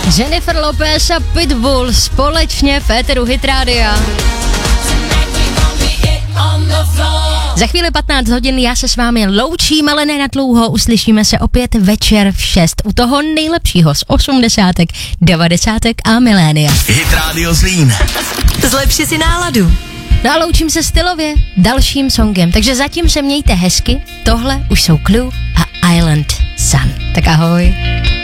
Jennifer Lopez a Pitbull společně v éteru Hit Rádia. Za chvíli 15 hodin já se s vámi loučím, ale ne na dlouho. Uslyšíme se opět večer v 6 u toho nejlepšího z 80, 90 a milénia. Hit Radio Zlín. Zlepši si náladu. No a loučím se stylově dalším songem, takže zatím se mějte hezky. Tohle už jsou Clue a Island Sun. Tak ahoj.